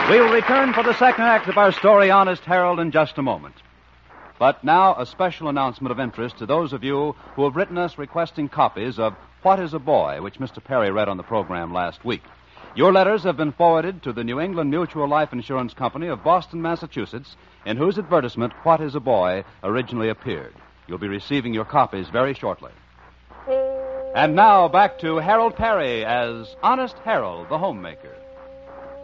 We will return for the second act of our story, Honest Harold, in just a moment. But now, a special announcement of interest to those of you who have written us requesting copies of What is a Boy, which Mr. Perry read on the program last week. Your letters have been forwarded to the New England Mutual Life Insurance Company of Boston, Massachusetts, in whose advertisement What is a Boy originally appeared. You'll be receiving your copies very shortly. And now, back to Harold Perry as Honest Harold, the homemaker.